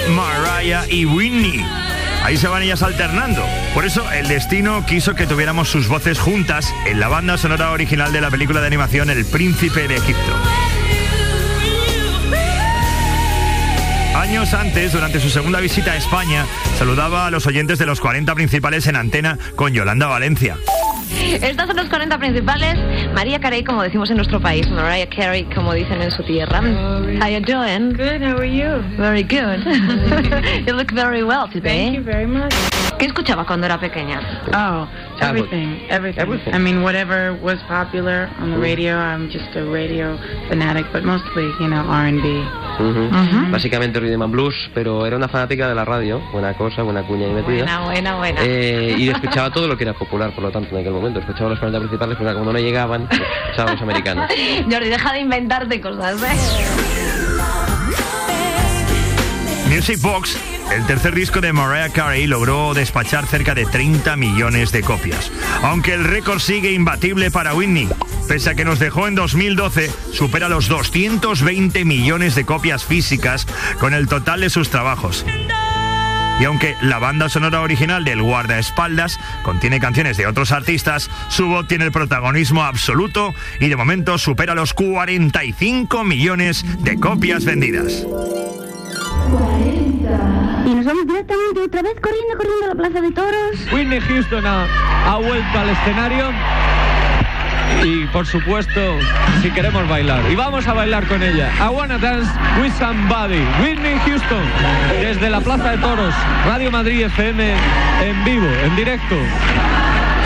Mariah y Whitney. Ahí se van ellas alternando. Por eso el destino quiso que tuviéramos sus voces juntas en la banda sonora original de la película de animación El Príncipe de Egipto. Años antes, durante su segunda visita a España, saludaba a los oyentes de los 40 principales en antena con Yolanda Valencia. Estos son los 40 principales. Mariah Carey, como decimos en nuestro país. Mariah Carey, como dicen en su tierra. How you doing? Good, how are you? Very good. You look very well today. Thank you very much. ¿Qué escuchaba cuando era pequeña? Oh, everything. I mean, whatever was popular on the radio. I'm just a radio fanatic, but mostly, R&B. Básicamente rhythm and blues, pero era una fanática de la radio. Buena cosa, buena cuña y metida. Buena. Y escuchaba todo lo que era popular, por lo tanto, en aquel momento. Escuchaba los 40 principales, pero como no llegaban, pues escuchaba los americanos. Jordi, deja de inventarte cosas, Music Box, el tercer disco de Mariah Carey, logró despachar cerca de 30 millones de copias. Aunque el récord sigue imbatible para Whitney. Pese a que nos dejó en 2012, supera los 220 millones de copias físicas con el total de sus trabajos. Y aunque la banda sonora original del Guardaespaldas contiene canciones de otros artistas, su voz tiene el protagonismo absoluto y de momento supera los 45 millones de copias vendidas. Y nos vamos directamente otra vez corriendo a la Plaza de Toros. Whitney Houston ha vuelto al escenario. Y por supuesto, si queremos bailar, y vamos a bailar con ella. I Wanna Dance With Somebody. Whitney Houston, desde la Plaza de Toros, Radio Madrid FM, en vivo, en directo.